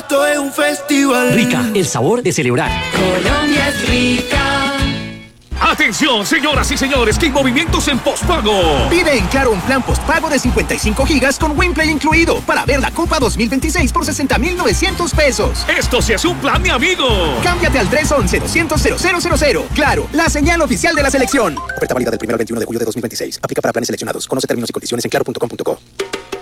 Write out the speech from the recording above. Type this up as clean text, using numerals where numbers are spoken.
esto es un festival. Rica, el sabor de celebrar. Colombia es rica. Atención, señoras y señores, que hay movimientos en pospago. Pide en Claro un plan postpago de 55 gigas con WinPlay incluido para ver la Copa 2026 por 60,900 pesos. Esto sí es un plan, mi amigo. Cámbiate al 311-200-0000. Claro, la señal oficial de la selección. Oferta válida del 1 al 21 de julio de 2026. Aplica para planes seleccionados. Conoce términos y condiciones en claro.com.co.